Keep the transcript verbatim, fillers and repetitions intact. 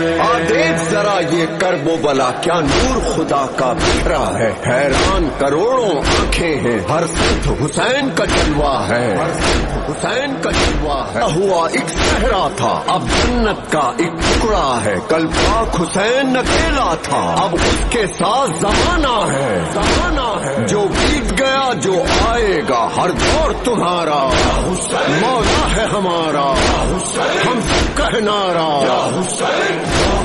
आ देख जरा ये करबो बला क्या नूर खुदा का बिखरा है। हैरान करोड़ों आंखें हैं, हर सिद्ध हुसैन का जलवा है, हर सिद्ध हुसैन का जलवा है। हुआ एक सहरा था अब जन्नत का एक टुकड़ा है। कल पाक हुसैन अकेला था अब उसके साथ जमाना है, जमाना है। जो बीत गया जो आएगा हर दौर तुम्हारा, मौला है हमारा हम सब कहनारा।